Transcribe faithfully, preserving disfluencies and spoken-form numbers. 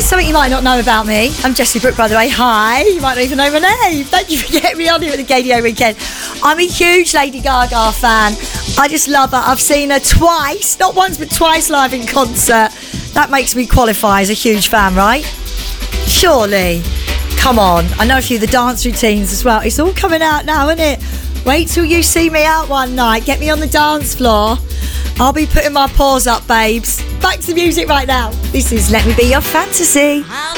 something you might not know about me. I'm Jessie Brooke, by the way. Hi. You might not even know my name. Thank you for getting me on here at the Gadio Weekend. I'm a huge Lady Gaga fan. I just love her. I've seen her twice, not once, but twice live in concert. That makes me qualify as a huge fan, right? Surely. Come on. I know a few of the dance routines as well. It's all coming out now, isn't it? Wait till you see me out one night. Get me on the dance floor. I'll be putting my paws up, babes. Back to the music right now. This is Let Me Be Your Fantasy.